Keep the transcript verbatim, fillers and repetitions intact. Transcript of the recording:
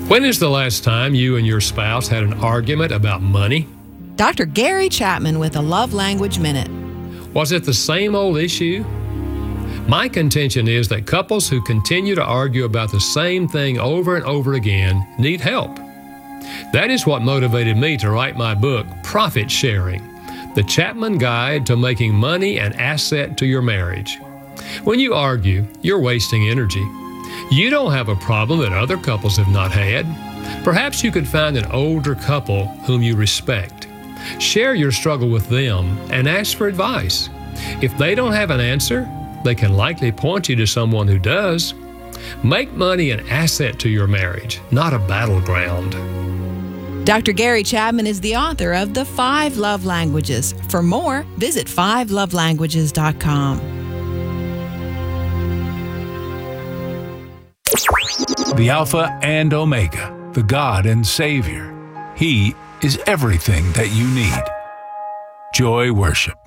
When is the last time you and your spouse had an argument about money? Doctor Gary Chapman with a Love Language Minute. Was it the same old issue? My contention is that couples who continue to argue about the same thing over and over again need help. That is what motivated me to write my book, Profit Sharing, the Chapman Guide to Making Money an Asset to Your Marriage. When you argue, you're wasting energy. You don't have a problem that other couples have not had. Perhaps you could find an older couple whom you respect. Share your struggle with them and ask for advice. If they don't have an answer, they can likely point you to someone who does. Make money an asset to your marriage, not a battleground. Doctor Gary Chapman is the author of The Five Love Languages. For more, visit five love languages dot com. The Alpha and Omega, the God and Savior. He is everything that you need. Joy Worship.